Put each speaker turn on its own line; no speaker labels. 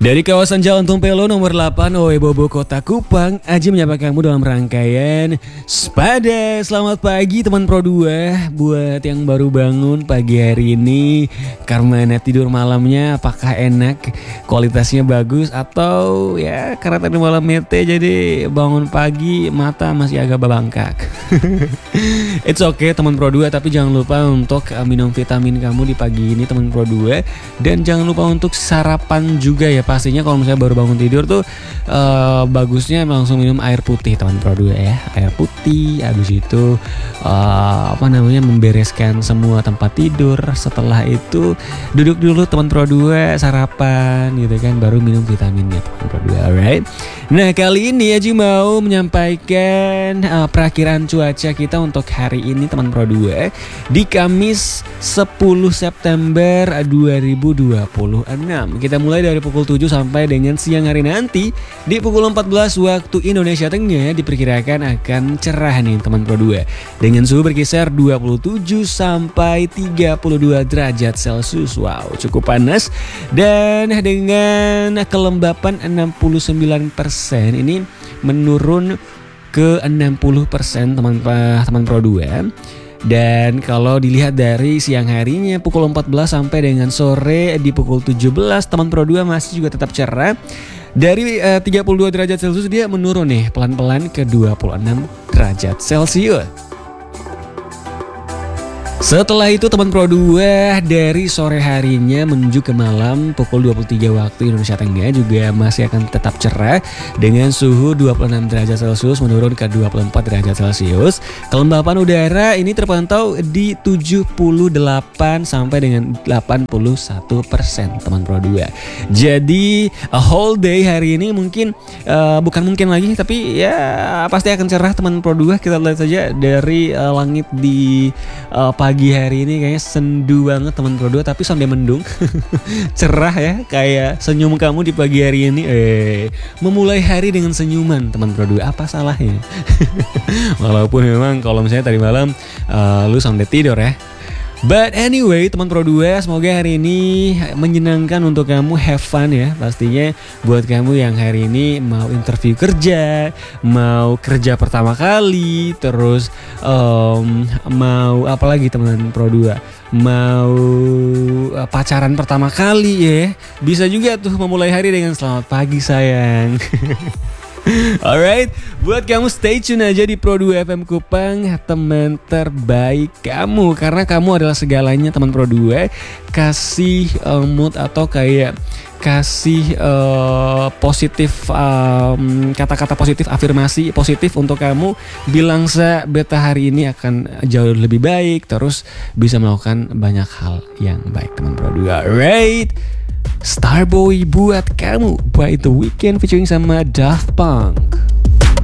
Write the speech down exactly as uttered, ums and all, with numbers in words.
Dari kawasan Jalan Tumpelo nomor delapan Oebobo Kota Kupang, Aji menyapa kamu dalam rangkaian Spada. Selamat pagi teman Pro dua. Buat yang baru bangun pagi hari ini, karena tidur malamnya apakah enak, kualitasnya bagus, atau ya karena tadi malam mete jadi bangun pagi mata masih agak babangkak. It's okay teman Pro dua, tapi jangan lupa untuk minum vitamin kamu di pagi ini teman Pro dua. Dan jangan lupa untuk sarapan juga ya. Pastinya kalau misalnya baru bangun tidur tuh uh, bagusnya langsung minum air putih teman Pro dua ya. Air putih, habis itu uh, apa namanya membereskan semua tempat tidur. Setelah itu duduk dulu teman Pro dua, sarapan gitu kan, baru minum vitaminnya teman Pro dua. Alright. Nah, kali ini Aji mau menyampaikan uh, perakiraan cuaca kita untuk hari ini teman Pro dua di Kamis sepuluh September dua ribu dua puluh enam. Kita mulai dari pukul tujuh sampai dengan siang hari nanti. Di pukul empat belas waktu Indonesia Tengah diperkirakan akan cerah nih teman Pro dua, dengan suhu berkisar dua puluh tujuh sampai tiga puluh dua derajat Celcius. Wow, cukup panas. Dan dengan kelembapan enam puluh sembilan persen, ini menurun ke enam puluh persen teman teman Pro dua. Dan kalau dilihat dari siang harinya pukul empat belas sampai dengan sore di pukul tujuh belas, teman Pro dua masih juga tetap cerah. Dari uh, tiga puluh dua derajat Celcius dia menurun nih pelan-pelan ke dua puluh enam derajat Celcius. Setelah itu teman Pro dua, dari sore harinya menuju ke malam pukul dua puluh tiga waktu Indonesia Tengah juga masih akan tetap cerah dengan suhu dua puluh enam derajat Celcius menurun ke dua puluh empat derajat Celcius. Kelembapan udara ini terpantau di tujuh puluh delapan sampai dengan delapan puluh satu persen teman Pro dua. Jadi a whole day hari ini mungkin uh, bukan mungkin lagi, tapi ya pasti akan cerah teman Pro dua. Kita lihat saja dari uh, langit di uh, pagi hari ini kayaknya sendu banget teman Pro dua, tapi sampai mendung. Cerah ya, kayak senyum kamu di pagi hari ini. Eh, memulai hari dengan senyuman teman Pro dua, apa salahnya? Walaupun memang kalau misalnya tadi malam uh, lu sampai tidur ya. But anyway teman Pro dua, semoga hari ini menyenangkan untuk kamu, have fun ya. Pastinya buat kamu yang hari ini mau interview kerja, mau kerja pertama kali, terus um, mau apa lagi teman Pro dua, mau uh, pacaran pertama kali ya. Bisa juga tuh memulai hari dengan selamat pagi sayang. Alright, buat kamu stay tune aja di Pro dua F M Kupang, teman terbaik kamu, karena kamu adalah segalanya teman Pro dua. Kasih uh, mood atau kayak kasih uh, positif, um, kata-kata positif, afirmasi positif untuk kamu. Bilang sa beta hari ini akan jauh lebih baik, terus bisa melakukan banyak hal yang baik teman Pro dua. Alright, Starboy buat kamu by The Weeknd featuring sama Daft Punk.